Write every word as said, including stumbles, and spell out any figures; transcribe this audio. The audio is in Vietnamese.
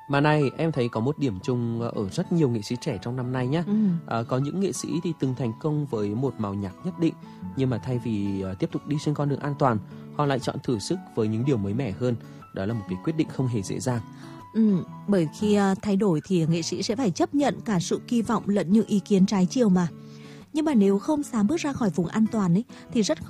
Mà này, em thấy có một điểm chung ở rất nhiều nghệ sĩ trẻ trong năm nay nhé. Ừ. À, có những nghệ sĩ thì từng thành công với một màu nhạc nhất định, nhưng mà thay vì uh, tiếp tục đi trên con đường an toàn, họ lại chọn thử sức với những điều mới mẻ hơn. Đó là một cái quyết định không hề dễ dàng. Ừ, bởi khi uh, thay đổi thì nghệ sĩ sẽ phải chấp nhận cả sự kỳ vọng lẫn những ý kiến trái chiều mà. Nhưng mà nếu không dám bước ra khỏi vùng an toàn ấy thì rất